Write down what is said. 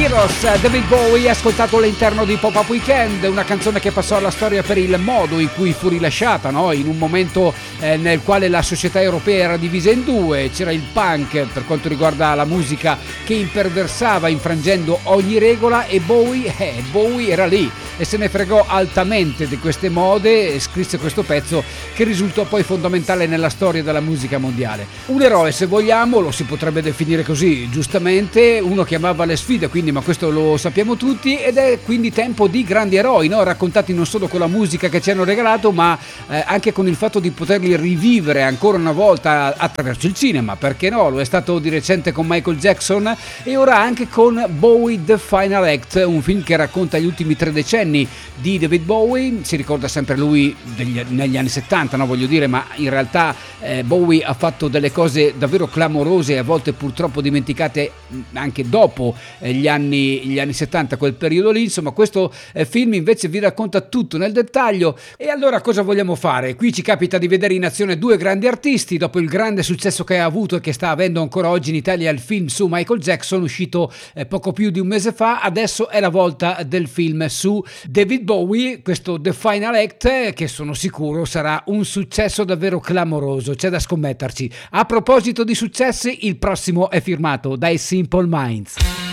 Heroes, David Bowie, ascoltato all'interno di Pop-Up Weekend, una canzone che passò alla storia per il modo in cui fu rilasciata, no? In un momento nel quale la società europea era divisa in due, c'era il punk per quanto riguarda la musica che imperversava infrangendo ogni regola, e Bowie era lì e se ne fregò altamente di queste mode e scrisse questo pezzo che risultò poi fondamentale nella storia della musica mondiale. Un eroe, se vogliamo, lo si potrebbe definire così, giustamente, uno che amava le sfide, quindi, ma questo lo sappiamo tutti, ed è quindi tempo di grandi eroi, no? Raccontati non solo con la musica che ci hanno regalato, ma anche con il fatto di poterli rivivere ancora una volta attraverso il cinema, perché no? Lo è stato di recente con Michael Jackson e ora anche con Bowie The Final Act, un film che racconta gli ultimi 3 decenni di David Bowie. Si ricorda sempre lui negli anni 70, no? Voglio dire, ma in realtà Bowie ha fatto delle cose davvero clamorose e a volte purtroppo dimenticate anche dopo gli anni 70, quel periodo lì. Insomma, questo film invece vi racconta tutto nel dettaglio. E allora cosa vogliamo fare? Qui ci capita di vedere in azione due grandi artisti. Dopo il grande successo che ha avuto e che sta avendo ancora oggi in Italia il film su Michael Jackson, uscito poco più di un mese fa, adesso è la volta del film su David Bowie, questo The Final Act, che sono sicuro sarà un successo davvero clamoroso, c'è da scommetterci. A proposito di successi, il prossimo è firmato dai Simple Minds.